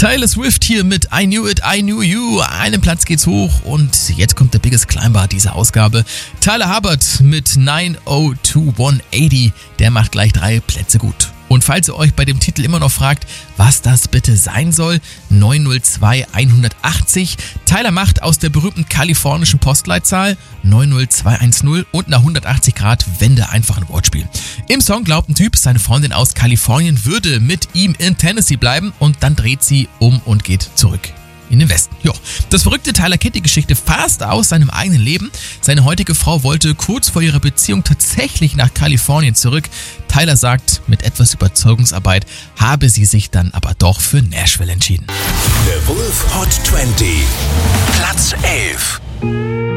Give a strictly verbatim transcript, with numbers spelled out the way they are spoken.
Taylor Swift hier mit I Knew It, I Knew You. Einen Platz geht's hoch und jetzt kommt der Biggest Climber dieser Ausgabe. Tyler Hubbard mit nine oh two one eighty. Der macht gleich drei Plätze gut. Und falls ihr euch bei dem Titel immer noch fragt, was das bitte sein soll, neun null zwei eins acht null. Tyler macht aus der berühmten kalifornischen Postleitzahl neun null zwei eins null und einer hundertachtzig Grad Wende einfach ein Wortspiel. Im Song glaubt ein Typ, seine Freundin aus Kalifornien würde mit ihm in Tennessee bleiben und dann dreht sie um und geht zurück in den Westen. Jo. Das verrückte Tyler Kitty-Geschichte fast aus seinem eigenen Leben. Seine heutige Frau wollte kurz vor ihrer Beziehung tatsächlich nach Kalifornien zurück. Tyler sagt, mit etwas Überzeugungsarbeit habe sie sich dann aber doch für Nashville entschieden. The Wolf Hot zwanzig, Platz elf.